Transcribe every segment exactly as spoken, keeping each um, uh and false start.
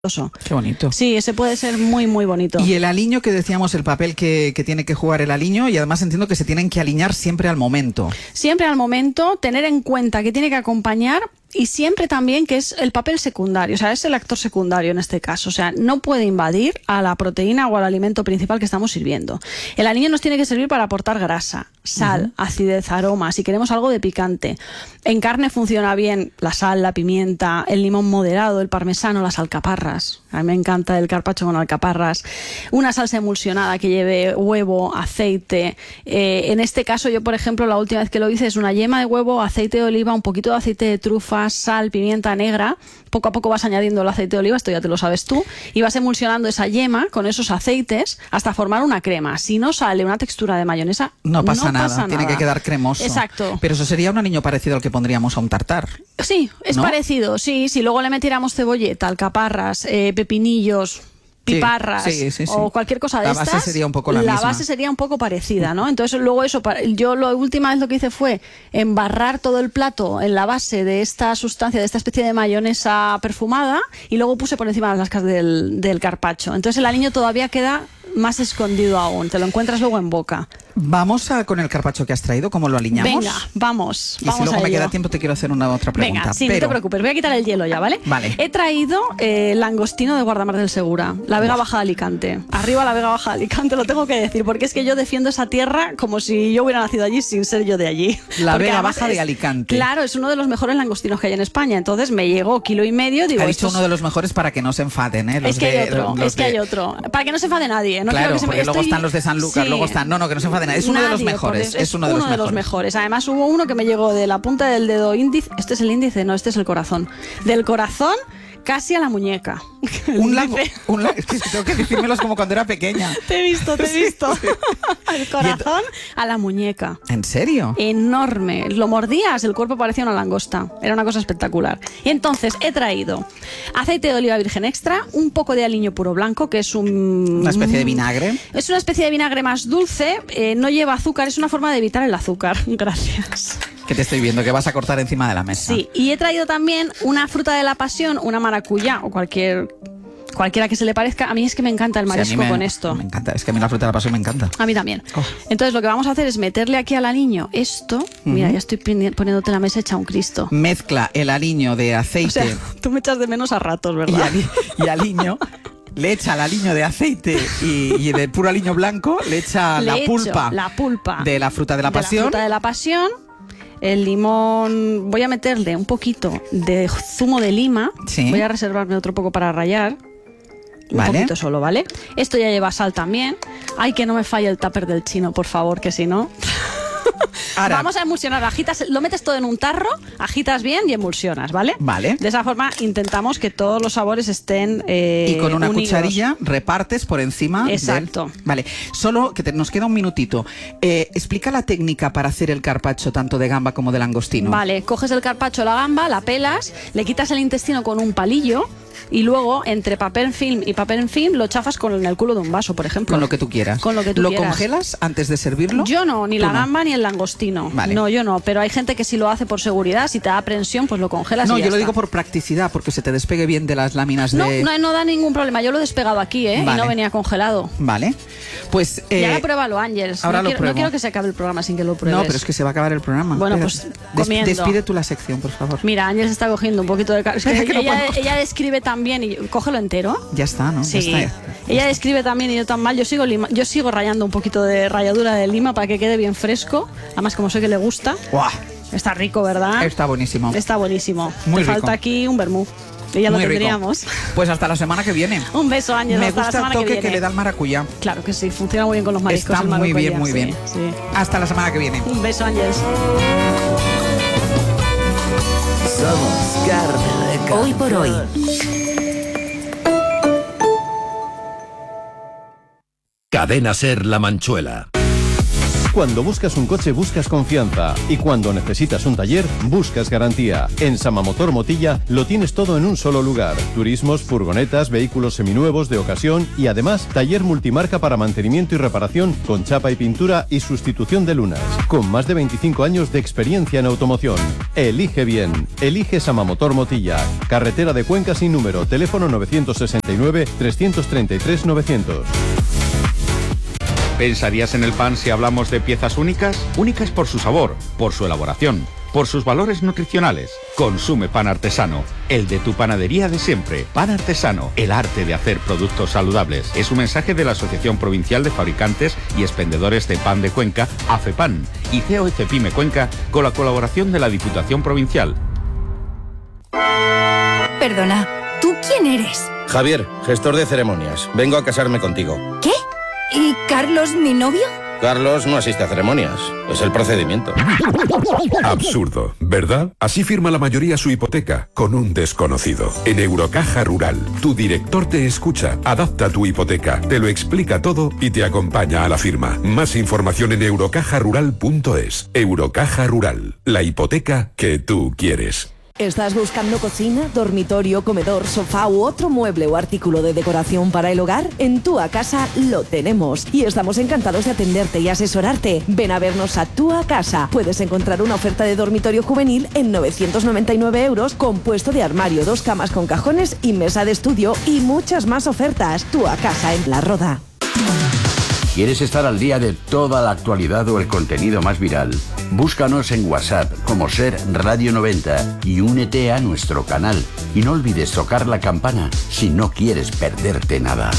Qué bonito. Sí, ese puede ser muy, muy bonito. Y el aliño que decíamos, el papel que, que tiene que jugar el aliño, y además entiendo que se tienen que alinear siempre al momento. Siempre al momento, tener en cuenta que tiene que acompañar y siempre también que es el papel secundario, o sea, es el actor secundario en este caso, o sea, no puede invadir a la proteína o al alimento principal que estamos sirviendo. El aliño nos tiene que servir para aportar grasa, sal, uh-huh. acidez, aroma, si queremos algo de picante. En carne funciona bien la sal, la pimienta, el limón moderado, el parmesano, las alcaparras. A mí me encanta el carpaccio con alcaparras. Una salsa emulsionada que lleve huevo, aceite. Eh, en este caso, yo, por ejemplo, la última vez que lo hice es una yema de huevo, aceite de oliva, un poquito de aceite de trufa, sal, pimienta negra. Poco a poco vas añadiendo el aceite de oliva, esto ya te lo sabes tú, y vas emulsionando esa yema con esos aceites hasta formar una crema. Si no sale una textura de mayonesa, no pasa, no nada, pasa nada, tiene que quedar cremoso. Exacto. Pero eso sería un aliño parecido al que pondríamos a un tartar. Sí, es ¿no? parecido, sí. Si luego le metiéramos cebolleta, alcaparras, eh, pepinillos, piparras sí, sí, sí, sí. o cualquier cosa de la estas, base sería un poco la, la misma. base sería un poco parecida, ¿no? Entonces luego eso, yo la última vez lo que hice fue embarrar todo el plato en la base de esta sustancia, de esta especie de mayonesa perfumada, y luego puse por encima las lascas del, del carpaccio. Entonces el aliño todavía queda más escondido aún, te lo encuentras luego en boca. Vamos a con el carpaccio que has traído, ¿cómo lo aliñamos? Venga, vamos. Y vamos si luego a me ello. queda tiempo te quiero hacer una otra pregunta. Venga, sí, pero... no te preocupes, voy a quitar el hielo ya, ¿vale? Vale. He traído eh, langostino de Guardamar del Segura, la Vega Baja de Alicante. Arriba la Vega Baja de Alicante, lo tengo que decir, porque es que yo defiendo esa tierra como si yo hubiera nacido allí sin ser yo de allí. La Porque Vega Baja es, de Alicante. Claro, es uno de los mejores langostinos que hay en España, entonces me llegó kilo y medio. Digo, ha dicho estos... uno de los mejores para que no se enfaden, ¿eh? Los es que de, hay otro, los es que de... hay otro. Para que no se enfade nadie. No claro, quiero que se porque me... luego Estoy... están los de Sanlúcar, sí. luego están... No, no, que no se enfade nadie. Es uno nadie, de los mejores. Es, es uno, de, uno los de los mejores. Además hubo uno que me llegó de la punta del dedo índice. ¿Este es el índice? No, este es el corazón. Del corazón casi a la muñeca. Un lago, un lago, es que tengo que decírmelos como cuando era pequeña. Te he visto, te he visto. El corazón a la muñeca. ¿En serio? Enorme. Lo mordías, el cuerpo parecía una langosta. Era una cosa espectacular. Y entonces he traído aceite de oliva virgen extra, un poco de aliño puro blanco, que es un... Una especie de vinagre. Es una especie de vinagre más dulce, eh, no lleva azúcar, es una forma de evitar el azúcar. Gracias. Que te estoy viendo, que vas a cortar encima de la mesa. Sí, y he traído también una fruta de la pasión, una maracuyá o cualquier... Cualquiera que se le parezca. A mí es que me encanta el marisco sí, me, con esto. Me encanta, es que a mí la fruta de la pasión me encanta. A mí también. Oh. Entonces lo que vamos a hacer es meterle aquí al aliño esto. Uh-huh. Mira, ya estoy poniéndote la mesa hecha un Cristo. Mezcla el aliño de aceite. O sea, tú me echas de menos a ratos, ¿verdad? Y, ali y aliño. Le echa el aliño de aceite y, y de puro aliño blanco, le echa le la pulpa, la pulpa de la fruta de la de pasión. La fruta de la pasión. El limón, voy a meterle un poquito de zumo de lima. Sí. Voy a reservarme otro poco para rallar. Un vale. poquito solo, ¿vale? Esto ya lleva sal también. Ay, que no me falle el tupper del chino, por favor, que si no... Ahora, vamos a emulsionar, agitas, lo metes todo en un tarro, agitas bien y emulsionas, ¿vale? Vale. De esa forma intentamos que todos los sabores estén eh, y con una unidos. Cucharilla repartes por encima. Exacto. Del... Vale, solo que te, nos queda un minutito. Eh, explica la técnica para hacer el carpaccio tanto de gamba como de langostino. Vale, coges el carpaccio, la gamba, la pelas, le quitas el intestino con un palillo. Y luego, entre papel film y papel film, lo chafas con el culo de un vaso, por ejemplo. Con lo que tú quieras. Con lo que tú ¿Lo quieras. congelas antes de servirlo? Yo no, ni la no. gamba ni el langostino. Vale. No, yo no. Pero hay gente que sí lo hace por seguridad. Si te da aprensión, pues lo congelas No, y ya yo lo está. digo por practicidad, porque se te despegue bien de las láminas no, de... No, no da ningún problema. Yo lo he despegado aquí, ¿eh? Vale. Y no venía congelado. Vale. Pues... Eh, y ahora pruébalo, Ángeles. Ahora no, lo quiero, pruebo. no quiero que se acabe el programa sin que lo pruebes. No, pero es que se va a acabar el programa. Bueno, Espera. pues comiendo. Des, despide tú la sección, por favor. Mira, Ángeles está cogiendo un poquito de... Es que Es que no ella, puedo. ella describe tan bien y... Cógelo entero. Ya está, ¿no? Sí. Ya está. Ella describe también y yo tan mal. Yo sigo lima, yo sigo rayando un poquito de ralladura de lima para que quede bien fresco. Además, como sé que le gusta. ¡Buah! Está rico, ¿verdad? Está buenísimo. Está buenísimo. Muy Te rico. falta aquí un vermú. Y ya Muy lo tendríamos. Rico. Pues hasta la semana que viene. Un beso, Ángel. Me hasta gusta la semana el toque que, que, viene. le da el maracuyá. Claro que sí, funciona muy bien con los mariscos. Está el muy bien, maracuyá, muy sí, bien. Sí. Hasta la semana que viene. Un beso, Ángel. Somos carne de cañón. Hoy por hoy. Cadena Ser La Manchuela. Cuando buscas un coche buscas confianza y cuando necesitas un taller buscas garantía. En Samamotor Motilla lo tienes todo en un solo lugar. Turismos, furgonetas, vehículos seminuevos de ocasión y además taller multimarca para mantenimiento y reparación con chapa y pintura y sustitución de lunas. Con más de veinticinco años de experiencia en automoción. Elige bien. Elige Samamotor Motilla. Carretera de Cuenca sin número. Teléfono nueve seis nueve, tres tres tres, novecientos. ¿Pensarías en el pan si hablamos de piezas únicas? Únicas por su sabor, por su elaboración, por sus valores nutricionales. Consume pan artesano, el de tu panadería de siempre. Pan artesano, el arte de hacer productos saludables. Es un mensaje de la Asociación Provincial de Fabricantes y Expendedores de Pan de Cuenca, AFEPAN, y C O E CEPIME Cuenca, con la colaboración de la Diputación Provincial. Perdona, ¿tú quién eres? Javier, gestor de ceremonias. Vengo a casarme contigo. ¿Qué? ¿Y Carlos, mi novio? Carlos no asiste a ceremonias. Es el procedimiento. Absurdo, ¿verdad? Así firma la mayoría su hipoteca, con un desconocido. En Eurocaja Rural, tu director te escucha, adapta tu hipoteca, te lo explica todo y te acompaña a la firma. Más información en eurocaja rural punto es. Eurocaja Rural, la hipoteca que tú quieres. ¿Estás buscando cocina, dormitorio, comedor, sofá u otro mueble o artículo de decoración para el hogar? En Tua Casa lo tenemos y estamos encantados de atenderte y asesorarte. Ven a vernos a Tua Casa. Puedes encontrar una oferta de dormitorio juvenil en novecientos noventa y nueve euros, compuesto de armario, dos camas con cajones y mesa de estudio y muchas más ofertas. Tua Casa en La Roda. ¿Quieres estar al día de toda la actualidad o el contenido más viral? Búscanos en WhatsApp como Ser Radio noventa y únete a nuestro canal. Y no olvides tocar la campana si no quieres perderte nada.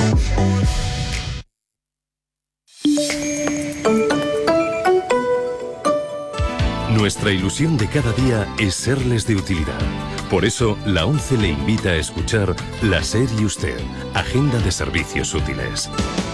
Nuestra ilusión de cada día es serles de utilidad. Por eso, la ONCE le invita a escuchar La SER y Usted, Agenda de Servicios Útiles.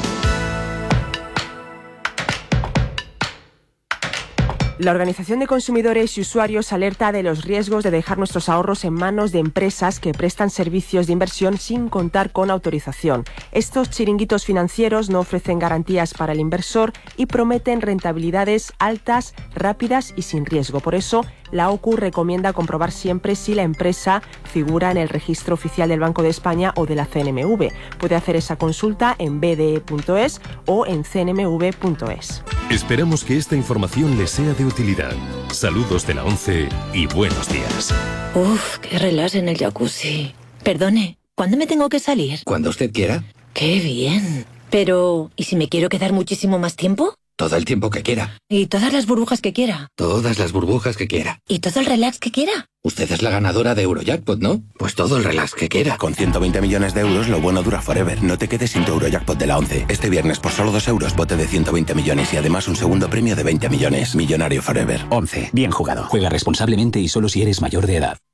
La Organización de Consumidores y Usuarios alerta de los riesgos de dejar nuestros ahorros en manos de empresas que prestan servicios de inversión sin contar con autorización. Estos chiringuitos financieros no ofrecen garantías para el inversor y prometen rentabilidades altas, rápidas y sin riesgo. Por eso, la O C U recomienda comprobar siempre si la empresa figura en el registro oficial del Banco de España o de la C N M V. Puede hacer esa consulta en b d e punto es o en c n m v punto es. Esperamos que esta información les sea de utilidad. Saludos de la ONCE y buenos días. Uf, qué relax en el jacuzzi. Perdone, ¿cuándo me tengo que salir? Cuando usted quiera. ¡Qué bien! Pero, ¿y si me quiero quedar muchísimo más tiempo? Todo el tiempo que quiera. ¿Y todas las burbujas que quiera? Todas las burbujas que quiera. ¿Y todo el relax que quiera? Usted es la ganadora de Eurojackpot, ¿no? Pues todo el relax que quiera. Con ciento veinte millones de euros, lo bueno dura forever. No te quedes sin tu Eurojackpot de la ONCE. Este viernes, por solo dos euros, bote de ciento veinte millones y además un segundo premio de veinte millones. Millonario forever. ONCE. Bien jugado. Juega responsablemente y solo si eres mayor de edad.